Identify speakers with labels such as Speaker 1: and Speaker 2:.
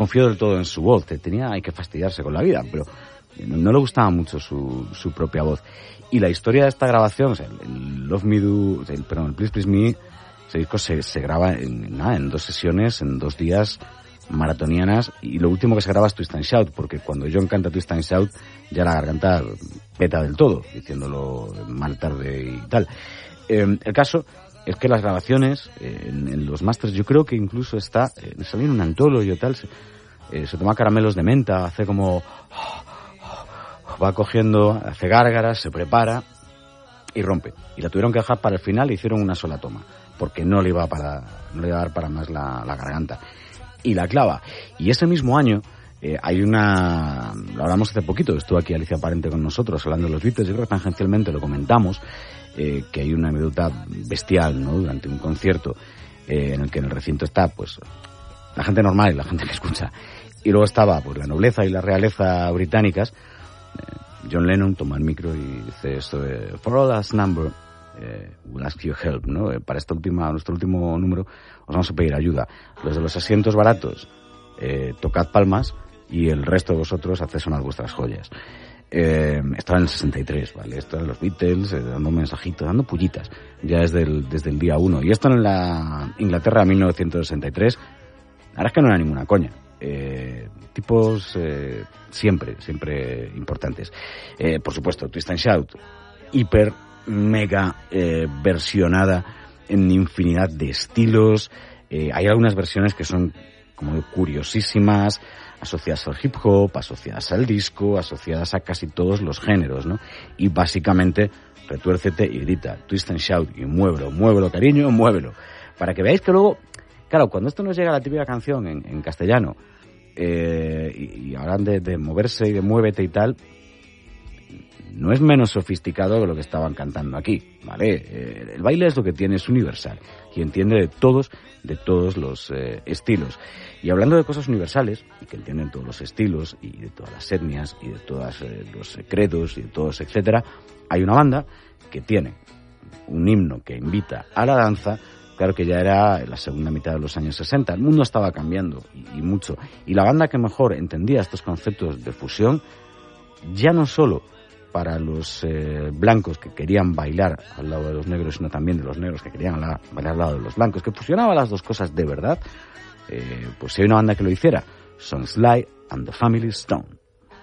Speaker 1: confío del todo en su voz. Hay que fastidiarse con la vida, pero no le gustaba mucho su propia voz. Y la historia de esta grabación, o sea, el Love Me Do, el Please Please Me, ese disco se graba en 2 sesiones, en 2 días maratonianas, y lo último que se graba es Twist and Shout, porque cuando John canta Twist and Shout ya la garganta peta del todo, diciéndolo mal tarde y tal. El caso es que las grabaciones en los masters, yo creo que incluso salió en un anthology o tal, se toma caramelos de menta, hace como va cogiendo, hace gárgaras, se prepara y rompe. Y la tuvieron que dejar para el final y hicieron una sola toma, porque no le iba a dar para más la garganta. Y la clava. Y ese mismo año lo hablamos hace poquito, estuvo aquí Alicia Parente con nosotros hablando de los Beatles, yo creo que tangencialmente lo comentamos, que hay una anécdota bestial, ¿no?, durante un concierto en el que en el recinto está pues la gente normal y la gente que escucha, y luego estaba pues la nobleza y la realeza británicas. John Lennon toma el micro y dice esto de For all last number we'll ask you help, ¿no? Para nuestro último número os vamos a pedir ayuda. Los de los asientos baratos tocad palmas y el resto de vosotros haced sonar vuestras joyas. Esto era en el 63, ¿vale? Esto eran los Beatles dando mensajitos, dando pullitas ya desde el día 1. Y esto en la Inglaterra de 1963, la verdad es que no era ninguna coña. Tipos siempre importantes. Por supuesto, Twist and Shout, hiper, mega versionada en infinidad de estilos. Hay algunas versiones que son como curiosísimas, asociadas al hip hop, asociadas al disco, asociadas a casi todos los géneros, ¿no? Y básicamente, retuércete y grita, Twist and Shout, y muévelo, cariño, muévelo. Para que veáis que luego, claro, cuando esto nos llega a la típica canción en castellano, y hablan de moverse y de muévete y tal, no es menos sofisticado que lo que estaban cantando aquí, ¿vale? El baile es lo que tiene, es universal y entiende de todos los estilos. Y hablando de cosas universales y que entienden todos los estilos y de todas las etnias y de todos los credos y de todos, etcétera, hay una banda que tiene un himno que invita a la danza. Claro que ya era en la segunda mitad de los años 60, el mundo estaba cambiando y mucho. Y la banda que mejor entendía estos conceptos de fusión, ya no solo para los blancos que querían bailar al lado de los negros, sino también de los negros que querían bailar al lado de los blancos, que fusionaba las dos cosas de verdad, pues si hay una banda que lo hiciera, son Sly and the Family Stone.